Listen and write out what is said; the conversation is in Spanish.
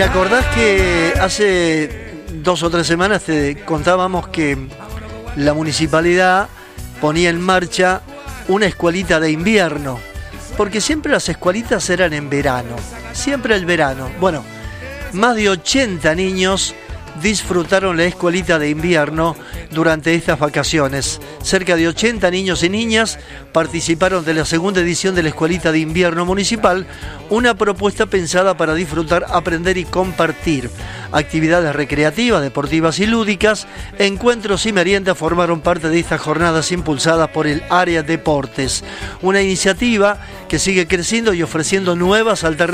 ¿Te acordás que hace 2 o 3 semanas te contábamos que la municipalidad ponía en marcha una escuelita de invierno? Porque siempre las escuelitas eran en verano, siempre el verano. Bueno, más de 80 niños disfrutaron la escuelita de invierno durante estas vacaciones. Cerca de 80 niños y niñas participaron de la segunda edición de la escuelita de invierno municipal, una propuesta pensada para disfrutar, aprender y compartir. Actividades recreativas, deportivas y lúdicas, encuentros y meriendas formaron parte de estas jornadas impulsadas por el área deportes. Una iniciativa que sigue creciendo y ofreciendo nuevas alternativas